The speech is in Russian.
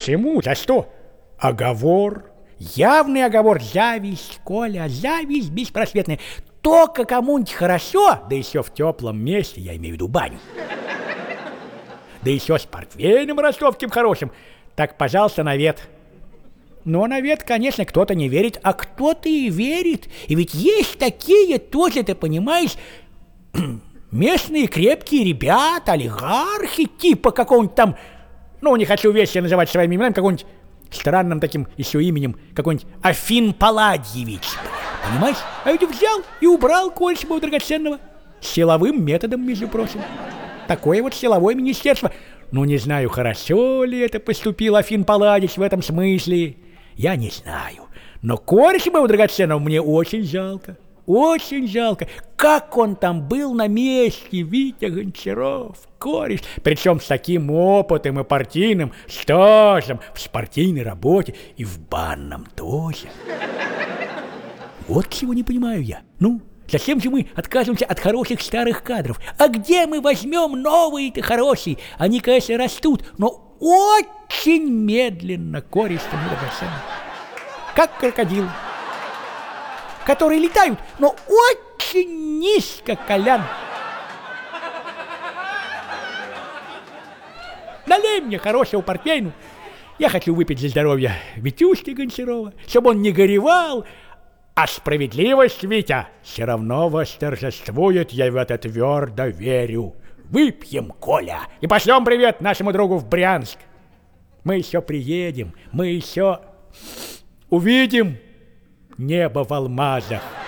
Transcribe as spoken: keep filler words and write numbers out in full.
Почему? За что? Оговор. Явный оговор. Зависть, Коля, зависть беспросветная. Только кому-нибудь хорошо, да еще в теплом месте, я имею в виду баню. Да еще с портвейном ростовским хорошим. Так, пожалуйста, навет. Но навет, конечно, кто-то не верит, а кто-то и верит. И ведь есть такие тоже, ты понимаешь, местные крепкие ребята, олигархи, типа какого-нибудь там, ну, не хочу вещи называть своими именами, какого-нибудь странным таким еще именем, какой-нибудь Афин Палладьевич. Понимаешь? А ведь взял и убрал Кольцева драгоценного. Силовым методом, между прочим. Такое вот силовое министерство. Ну, не знаю, хорошо ли это поступил Афин Палладьевич в этом смысле. Я не знаю. Но Кольцева драгоценного мне очень жалко. Очень жалко. Как он там был на месте, Витя Гончаров, кореш. Причем с таким опытом и партийным стажем в спортивной работе и в банном тоже. Вот чего не понимаю я. Ну, зачем же мы отказываемся от хороших старых кадров? А где мы возьмем новые-то хорошие? Они, конечно, растут, но очень медленно, кореш-то драгоценный. Как крокодил, которые летают, но очень низко, Колян. Налей мне хорошего портвейну. Я хочу выпить за здоровье Витюшки Гончарова, чтобы он не горевал. А справедливость, Витя, все равно восторжествует, я в это твердо верю. Выпьем, Коля, и пошлем привет нашему другу в Брянск. Мы еще приедем, мы еще увидим небо в алмазах.